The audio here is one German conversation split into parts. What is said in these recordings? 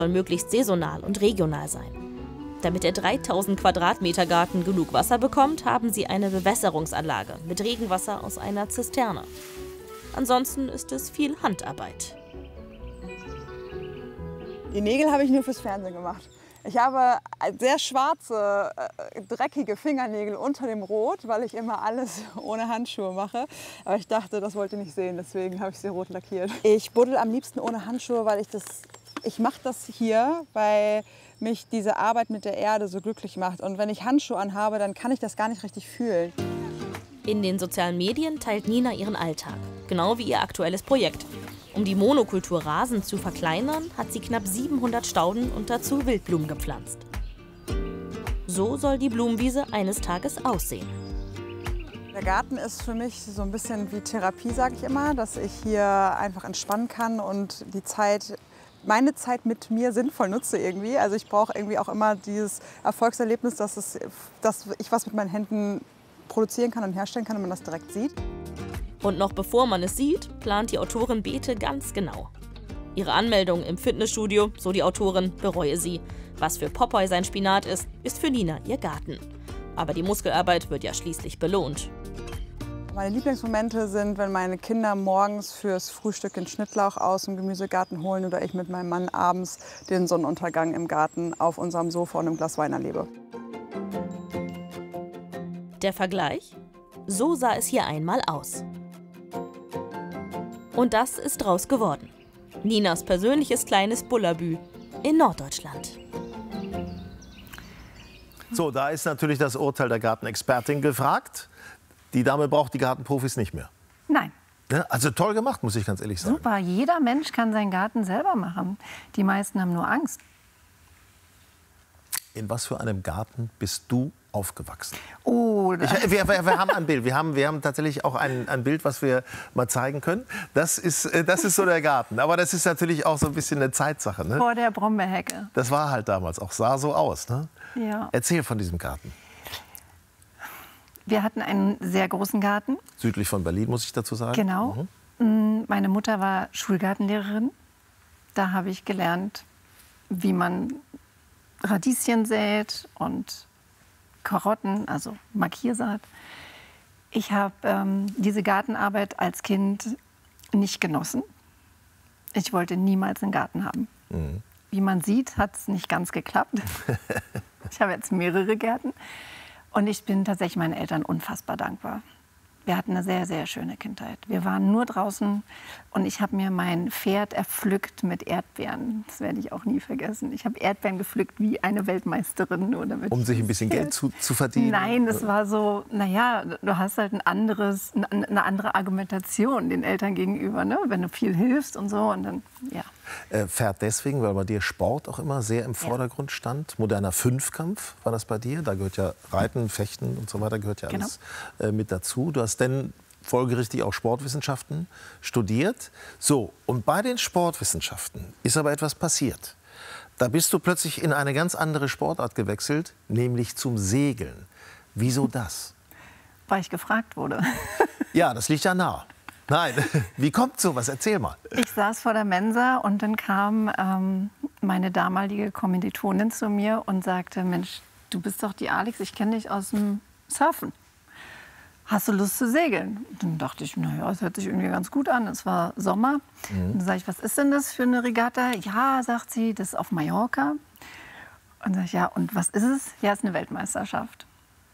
soll möglichst saisonal und regional sein. Damit der 3000 Quadratmeter Garten genug Wasser bekommt, haben sie eine Bewässerungsanlage mit Regenwasser aus einer Zisterne. Ansonsten ist es viel Handarbeit. Die Nägel habe ich nur fürs Fernsehen gemacht. Ich habe sehr schwarze, dreckige Fingernägel unter dem Rot, weil ich immer alles ohne Handschuhe mache. Aber ich dachte, das wollt ihr nicht sehen, deswegen habe ich sie rot lackiert. Ich buddel am liebsten ohne Handschuhe, weil ich mache das hier, weil mich diese Arbeit mit der Erde so glücklich macht. Und wenn ich Handschuhe anhabe, dann kann ich das gar nicht richtig fühlen. In den sozialen Medien teilt Nina ihren Alltag, genau wie ihr aktuelles Projekt. Um die Monokultur Rasen zu verkleinern, hat sie knapp 700 Stauden und dazu Wildblumen gepflanzt. So soll die Blumenwiese eines Tages aussehen. Der Garten ist für mich so ein bisschen wie Therapie, sage ich immer, dass ich hier einfach entspannen kann und meine Zeit mit mir sinnvoll nutze irgendwie. Also ich brauche irgendwie auch immer dieses Erfolgserlebnis, dass ich was mit meinen Händen produzieren kann und herstellen kann und man das direkt sieht. Und noch bevor man es sieht, plant die Autorin Beete ganz genau. Ihre Anmeldung im Fitnessstudio, so die Autorin, bereue sie. Was für Popeye sein Spinat ist, ist für Nina ihr Garten. Aber die Muskelarbeit wird ja schließlich belohnt. Meine Lieblingsmomente sind, wenn meine Kinder morgens fürs Frühstück den Schnittlauch aus dem Gemüsegarten holen oder ich mit meinem Mann abends den Sonnenuntergang im Garten auf unserem Sofa und einem Glas Wein erlebe. Der Vergleich? So sah es hier einmal aus. Und das ist draus geworden. Ninas persönliches kleines Bullabü in Norddeutschland. So, da ist natürlich das Urteil der Gartenexpertin gefragt. Die Dame braucht die Gartenprofis nicht mehr. Nein. Ja, also toll gemacht, muss ich ganz ehrlich sagen. Super, jeder Mensch kann seinen Garten selber machen. Die meisten haben nur Angst. In was für einem Garten bist du aufgewachsen? Oh, wir haben ein Bild. Wir haben tatsächlich auch ein Bild, was wir mal zeigen können. Das ist so der Garten. Aber das ist natürlich auch so ein bisschen eine Zeitsache. Ne? Vor der Brombeerhecke. Das war halt damals auch, sah so aus. Ne? Ja. Erzähl von diesem Garten. Wir hatten einen sehr großen Garten. Südlich von Berlin, muss ich dazu sagen. Genau. Meine Mutter war Schulgartenlehrerin. Da habe ich gelernt, wie man Radieschen sät und Karotten, also Markiersaat. Ich habe diese Gartenarbeit als Kind nicht genossen. Ich wollte niemals einen Garten haben. Mhm. Wie man sieht, hat es nicht ganz geklappt. Ich habe jetzt mehrere Gärten. Und ich bin tatsächlich meinen Eltern unfassbar dankbar. Wir hatten eine sehr, sehr schöne Kindheit. Wir waren nur draußen und ich habe mir mein Pferd erpflückt mit Erdbeeren. Das werde ich auch nie vergessen. Ich habe Erdbeeren gepflückt wie eine Weltmeisterin. Nur damit um sich ein bisschen Geld zu verdienen? Nein, das war so, naja, du hast halt eine andere Argumentation den Eltern gegenüber, ne? Wenn du viel hilfst und so. Und dann, ja. Pferd deswegen, weil bei dir Sport auch immer sehr im Vordergrund stand. Moderner Fünfkampf war das bei dir. Da gehört ja Reiten, Fechten und so weiter, gehört ja alles mit dazu. Du hast dann folgerichtig auch Sportwissenschaften studiert. So, und bei den Sportwissenschaften ist aber etwas passiert. Da bist du plötzlich in eine ganz andere Sportart gewechselt, nämlich zum Segeln. Wieso das? Weil ich gefragt wurde. Ja, das liegt ja nah. Nein, wie kommt sowas? Erzähl mal. Ich saß vor der Mensa und dann kam meine damalige Kommilitonin zu mir und sagte, Mensch, du bist doch die Alex, ich kenne dich aus dem Surfen. Hast du Lust zu segeln? Und dann dachte ich, naja, das hört sich irgendwie ganz gut an. Es war Sommer. Und dann sage ich, was ist denn das für eine Regatta? Ja, sagt sie, das ist auf Mallorca. Und sage ich, ja, und was ist es? Ja, es ist eine Weltmeisterschaft.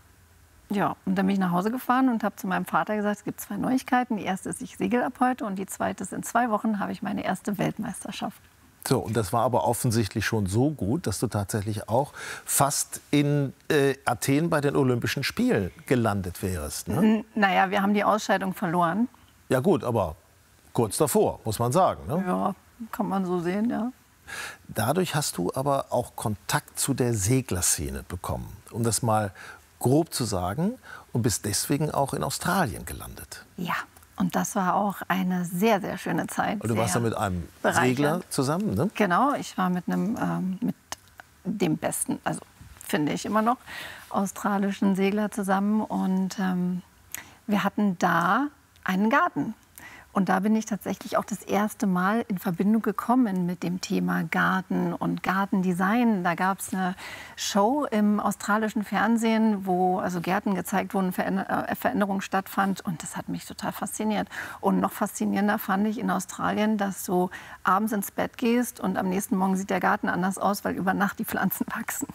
Ja, und dann bin ich nach Hause gefahren und habe zu meinem Vater gesagt, es gibt 2 Neuigkeiten. Die erste ist, ich segel ab heute und die zweite ist, in 2 Wochen habe ich meine erste Weltmeisterschaft. So, und das war aber offensichtlich schon so gut, dass du tatsächlich auch fast in Athen bei den Olympischen Spielen gelandet wärst. Ne? Naja, wir haben die Ausscheidung verloren. Ja gut, aber kurz davor, muss man sagen. Ne? Ja, kann man so sehen, ja. Dadurch hast du aber auch Kontakt zu der Seglerszene bekommen, um das mal grob zu sagen, und bist deswegen auch in Australien gelandet. Ja, und das war auch eine sehr, sehr schöne Zeit. Und du warst da mit einem Segler zusammen, ne? Genau, ich war mit dem besten, also finde ich immer noch, australischen Segler zusammen. Und wir hatten da einen Garten. Und da bin ich tatsächlich auch das erste Mal in Verbindung gekommen mit dem Thema Garten und Gartendesign. Da gab es eine Show im australischen Fernsehen, wo also Gärten gezeigt wurden, Veränderungen stattfand. Und das hat mich total fasziniert. Und noch faszinierender fand ich in Australien, dass du abends ins Bett gehst und am nächsten Morgen sieht der Garten anders aus, weil über Nacht die Pflanzen wachsen.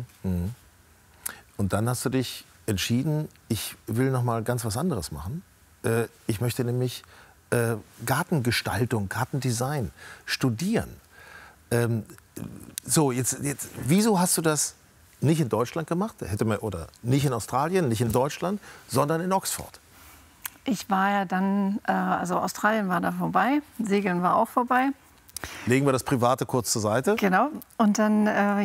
Und dann hast du dich entschieden, ich will noch mal ganz was anderes machen. Ich möchte nämlich Gartengestaltung, Gartendesign studieren. So, jetzt, wieso hast du das nicht in Deutschland gemacht? Oder nicht in Australien, nicht in Deutschland, sondern in Oxford? Ich war ja dann, also Australien war da vorbei, Segeln war auch vorbei. Legen wir das Private kurz zur Seite. Genau. Und dann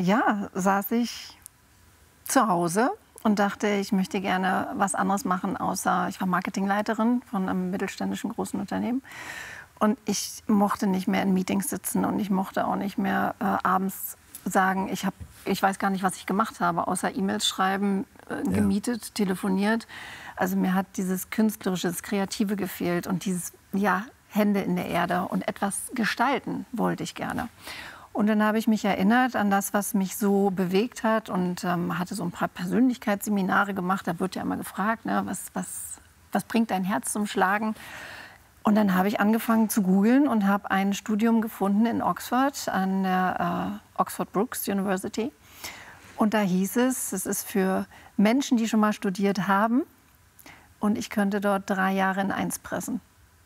saß ich zu Hause und dachte, ich möchte gerne was anderes machen, außer ich war Marketingleiterin von einem mittelständischen großen Unternehmen. Und ich mochte nicht mehr in Meetings sitzen und ich mochte auch nicht mehr abends sagen, ich weiß gar nicht, was ich gemacht habe, außer E-Mails schreiben, gemietet, telefoniert. Also mir hat dieses Künstlerische, das Kreative gefehlt und dieses, Hände in der Erde und etwas gestalten wollte ich gerne. Und dann habe ich mich erinnert an das, was mich so bewegt hat und hatte so ein paar Persönlichkeitsseminare gemacht. Da wird ja immer gefragt, ne, was bringt dein Herz zum Schlagen? Und dann habe ich angefangen zu googeln und habe ein Studium gefunden in Oxford, an der Oxford Brookes University. Und da hieß es ist für Menschen, die schon mal studiert haben. Und ich könnte dort 3 Jahre in eins pressen.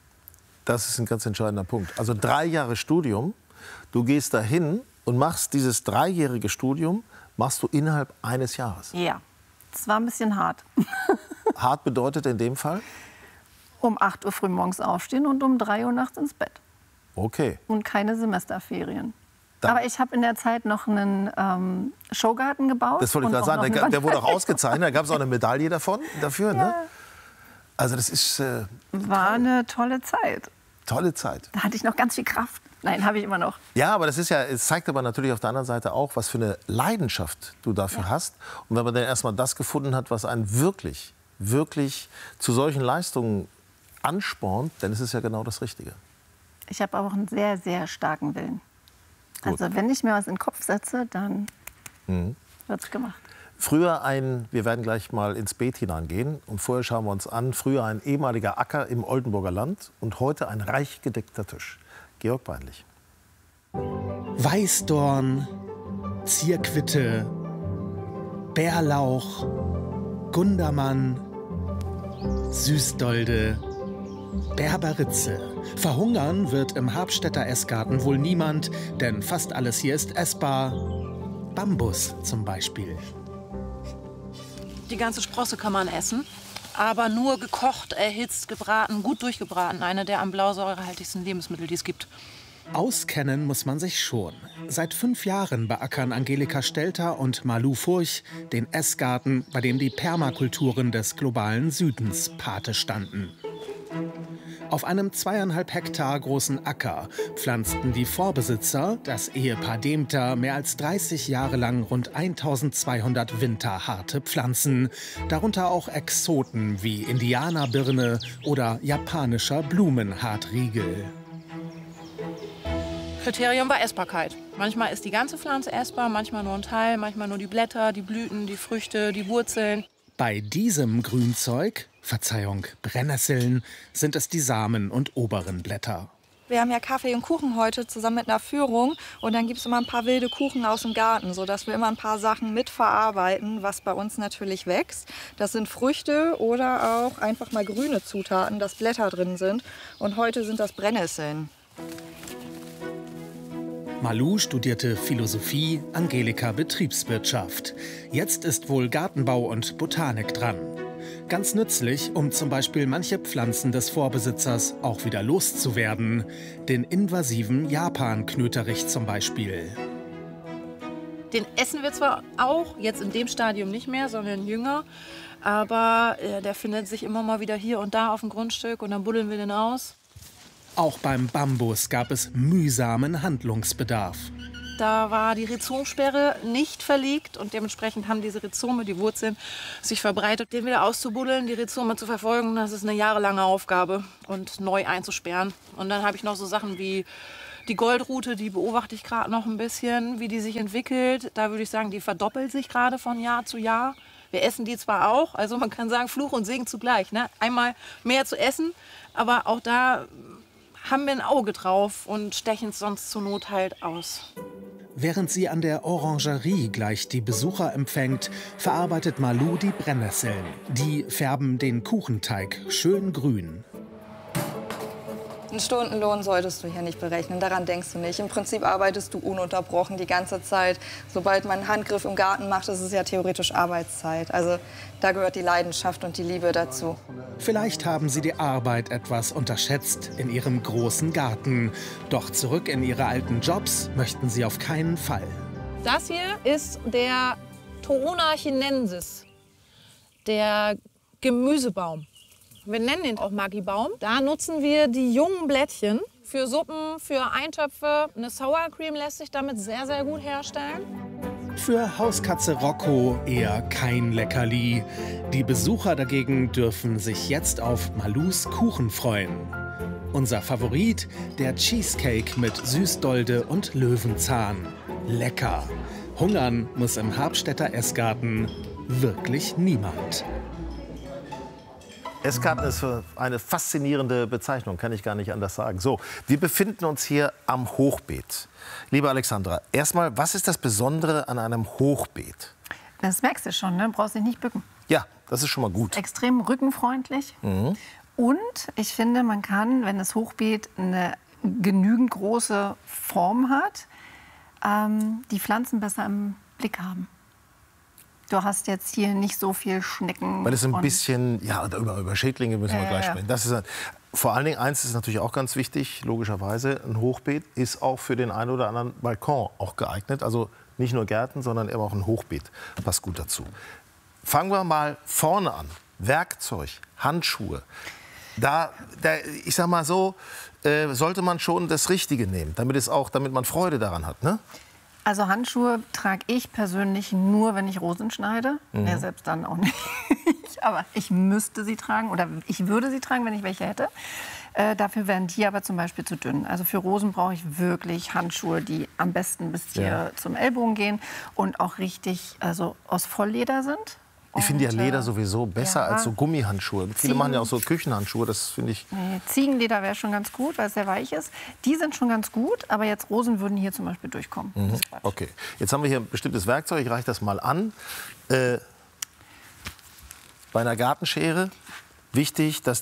Das ist ein ganz entscheidender Punkt. Also 3 Jahre Studium. Du gehst dahin und machst dieses 3-jährige Studium, machst du innerhalb eines Jahres. Ja, das war ein bisschen hart. Hart bedeutet in dem Fall? Um 8 Uhr früh morgens aufstehen und um 3 Uhr nachts ins Bett. Okay. Und keine Semesterferien. Aber ich habe in der Zeit noch einen Showgarten gebaut. Das wollte ich gerade sagen. Der wurde auch ausgezeichnet. Da gab es auch eine Medaille dafür. Ja. Ne? Also das ist... war eine tolle Zeit. Tolle Zeit. Da hatte ich noch ganz viel Kraft. Nein, habe ich immer noch. Ja, aber es zeigt aber natürlich auf der anderen Seite auch, was für eine Leidenschaft du dafür hast. Und wenn man dann erstmal das gefunden hat, was einen wirklich, wirklich zu solchen Leistungen anspornt, dann ist es ja genau das Richtige. Ich habe auch einen sehr, sehr starken Willen. Gut. Also wenn ich mir was in den Kopf setze, dann wird es gemacht. Früher wir werden gleich mal ins Beet hineingehen und vorher schauen wir uns an, früher ein ehemaliger Acker im Oldenburger Land und heute ein reich gedeckter Tisch. Georg Beinlich. Weißdorn, Zierquitte, Bärlauch, Gundermann, Süßdolde, Berberitze. Verhungern wird im Habstädter Essgarten wohl niemand, denn fast alles hier ist essbar. Bambus zum Beispiel. Die ganze Sprosse kann man essen, aber nur gekocht, erhitzt, gebraten, gut durchgebraten. Eine der am blausäurehaltigsten Lebensmittel, die es gibt. Auskennen muss man sich schon. Seit 5 Jahren beackern Angelika Stelter und Malou Furch den Essgarten, bei dem die Permakulturen des globalen Südens Pate standen. Auf einem 2,5 Hektar großen Acker pflanzten die Vorbesitzer, das Ehepaar Demter, mehr als 30 Jahre lang rund 1200 winterharte Pflanzen. Darunter auch Exoten wie Indianerbirne oder japanischer Blumenhartriegel. Kriterium war Essbarkeit. Manchmal ist die ganze Pflanze essbar, manchmal nur ein Teil, manchmal nur die Blätter, die Blüten, die Früchte, die Wurzeln. Bei diesem Grünzeug, Brennnesseln, sind es die Samen und oberen Blätter. Wir haben ja Kaffee und Kuchen heute zusammen mit einer Führung und dann gibt es immer ein paar wilde Kuchen aus dem Garten, sodass wir immer ein paar Sachen mitverarbeiten, was bei uns natürlich wächst. Das sind Früchte oder auch einfach mal grüne Zutaten, dass Blätter drin sind. Und heute sind das Brennnesseln. Malou studierte Philosophie, Angelika Betriebswirtschaft. Jetzt ist wohl Gartenbau und Botanik dran. Ganz nützlich, um zum Beispiel manche Pflanzen des Vorbesitzers auch wieder loszuwerden. Den invasiven Japan-Knöterich zum Beispiel. Den essen wir zwar auch, jetzt in dem Stadium nicht mehr, sondern jünger. Aber der findet sich immer mal wieder hier und da auf dem Grundstück und dann buddeln wir den aus. Auch beim Bambus gab es mühsamen Handlungsbedarf. Da war die Rhizomsperre nicht verlegt und dementsprechend haben diese Rhizome, die Wurzeln, sich verbreitet. Den wieder auszubuddeln, die Rhizome zu verfolgen, das ist eine jahrelange Aufgabe und neu einzusperren. Und dann habe ich noch so Sachen wie die Goldrute, die beobachte ich gerade noch ein bisschen, wie die sich entwickelt. Da würde ich sagen, die verdoppelt sich gerade von Jahr zu Jahr. Wir essen die zwar auch, also man kann sagen Fluch und Segen zugleich. Ne? Einmal mehr zu essen, aber auch da haben wir ein Auge drauf und stechen es sonst zur Not halt aus. Während sie an der Orangerie gleich die Besucher empfängt, verarbeitet Malou die Brennnesseln. Die färben den Kuchenteig schön grün. Einen Stundenlohn solltest du hier nicht berechnen, daran denkst du nicht. Im Prinzip arbeitest du ununterbrochen die ganze Zeit. Sobald man einen Handgriff im Garten macht, ist es ja theoretisch Arbeitszeit. Also da gehört die Leidenschaft und die Liebe dazu. Vielleicht haben sie die Arbeit etwas unterschätzt in ihrem großen Garten. Doch zurück in ihre alten Jobs möchten sie auf keinen Fall. Das hier ist der Torona chinensis, der Gemüsebaum. Wir nennen ihn auch Maggi-Baum. Da nutzen wir die jungen Blättchen für Suppen, für Eintöpfe. Eine Sour Cream lässt sich damit sehr, sehr gut herstellen. Für Hauskatze Rocco eher kein Leckerli. Die Besucher dagegen dürfen sich jetzt auf Malous Kuchen freuen. Unser Favorit, der Cheesecake mit Süßdolde und Löwenzahn. Lecker. Hungern muss im Harpstädter Essgarten wirklich niemand. Essgarten ist eine faszinierende Bezeichnung, kann ich gar nicht anders sagen. So, wir befinden uns hier am Hochbeet. Liebe Alexandra, erstmal, was ist das Besondere an einem Hochbeet? Das merkst du schon, ne? Brauchst dich nicht bücken. Ja, das ist schon mal gut. Extrem rückenfreundlich. Und ich finde, man kann, wenn das Hochbeet eine genügend große Form hat, die Pflanzen besser im Blick haben. Du hast jetzt hier nicht so viel Schnecken. Weil es ein bisschen, ja, über Schädlinge müssen wir gleich sprechen. Das ist, vor allen Dingen, eins ist natürlich auch ganz wichtig, logischerweise, ein Hochbeet ist auch für den einen oder anderen Balkon auch geeignet. Also nicht nur Gärten, sondern eben auch ein Hochbeet passt gut dazu. Fangen wir mal vorne an. Werkzeug, Handschuhe. Ich sag mal so, sollte man schon das Richtige nehmen, damit man Freude daran hat, ne? Also Handschuhe trage ich persönlich nur, wenn ich Rosen schneide. Ja, selbst dann auch nicht. Aber ich müsste sie tragen oder ich würde sie tragen, wenn ich welche hätte. Dafür wären die aber zum Beispiel zu dünn. Also für Rosen brauche ich wirklich Handschuhe, die am besten bis hier zum Ellbogen gehen und auch richtig aus Vollleder sind. Ich finde ja Leder sowieso besser als so Gummihandschuhe. Viele machen ja auch so Küchenhandschuhe, das finde ich... Nee, Ziegenleder wäre schon ganz gut, weil es sehr weich ist. Die sind schon ganz gut, aber jetzt Rosen würden hier zum Beispiel durchkommen. Okay, jetzt haben wir hier ein bestimmtes Werkzeug, ich reiche das mal an. Bei einer Gartenschere wichtig, dass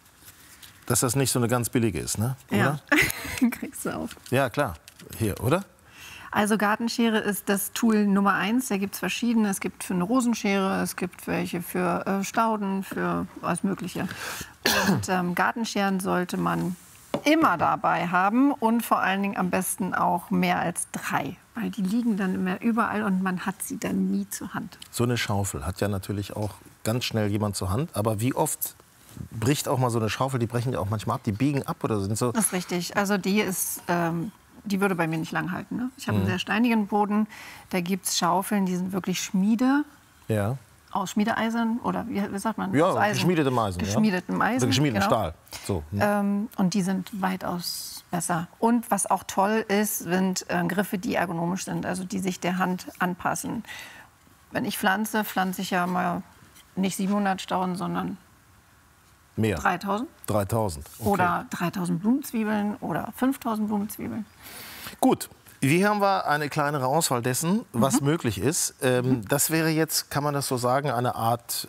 das nicht so eine ganz billige ist, ne? Ja, kriegst du auf. Ja, klar. Hier, oder? Also Gartenschere ist das Tool Nummer 1. Da gibt es verschiedene. Es gibt für eine Rosenschere, es gibt welche für Stauden, für alles Mögliche. Und Gartenscheren sollte man immer dabei haben und vor allen Dingen am besten auch mehr als 3. Weil die liegen dann immer überall und man hat sie dann nie zur Hand. So eine Schaufel hat ja natürlich auch ganz schnell jemand zur Hand. Aber wie oft bricht auch mal so eine Schaufel? Die brechen ja auch manchmal ab, die biegen ab oder sind so... Das ist richtig. Also die ist... die würde bei mir nicht lang halten. Ne? Ich habe einen sehr steinigen Boden. Da gibt es Schaufeln, die sind wirklich Schmiede. Ja. Aus Schmiedeeisern oder wie sagt man? Ja, aus Eisen. geschmiedetem Eisen. Geschmiedetem Eisen. Oder geschmiedetem genau. Stahl. So. Und die sind weitaus besser. Und was auch toll ist, sind Griffe, die ergonomisch sind, also die sich der Hand anpassen. Wenn ich pflanze ich ja mal nicht 700 Stauden, sondern mehr. 3000. 3000. Okay. Oder 3000 Blumenzwiebeln oder 5000 Blumenzwiebeln. Gut. Hier haben wir eine kleinere Auswahl dessen, was möglich ist. Das wäre jetzt, kann man das so sagen, eine Art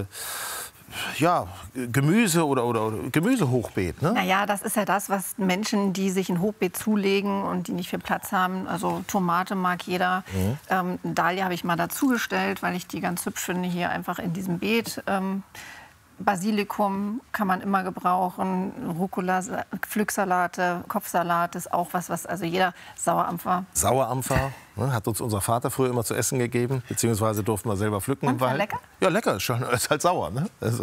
Gemüse oder Gemüsehochbeet. Ne? Naja, das ist ja das, was Menschen, die sich ein Hochbeet zulegen und die nicht viel Platz haben, also Tomate mag jeder. Dahlia habe ich mal dazugestellt, weil ich die ganz hübsch finde, hier einfach in diesem Beet. Basilikum kann man immer gebrauchen, Rucola, Pflücksalate, Kopfsalat ist auch was also jeder, Sauerampfer. Sauerampfer, ne, hat uns unser Vater früher immer zu essen gegeben, beziehungsweise durften wir selber pflücken im Wald. Lecker? Ja, lecker, ist halt sauer. Ne? Also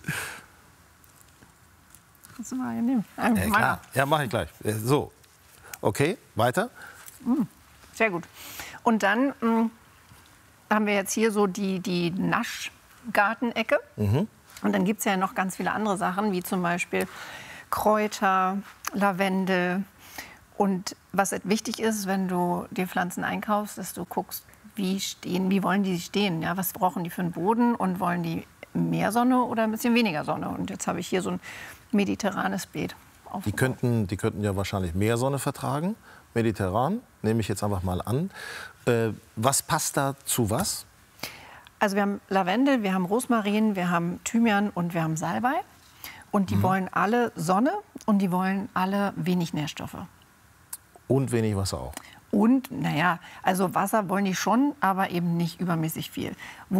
Kannst du mal hier nehmen? Ja, klar. Ja, mache ich gleich. So, okay, weiter. sehr gut. Und dann haben wir jetzt hier so die Naschgartenecke. Und dann gibt es ja noch ganz viele andere Sachen, wie zum Beispiel Kräuter, Lavendel. Und was wichtig ist, wenn du dir Pflanzen einkaufst, dass du guckst, wie wollen die stehen? Ja? Was brauchen die für einen Boden und wollen die mehr Sonne oder ein bisschen weniger Sonne? Und jetzt habe ich hier so ein mediterranes Beet. Die könnten ja wahrscheinlich mehr Sonne vertragen. Mediterran, nehme ich jetzt einfach mal an. Was passt da zu was? Also wir haben Lavendel, wir haben Rosmarin, wir haben Thymian und wir haben Salbei. Und die wollen alle Sonne und die wollen alle wenig Nährstoffe. Und wenig Wasser auch. Und, naja, also Wasser wollen die schon, aber eben nicht übermäßig viel.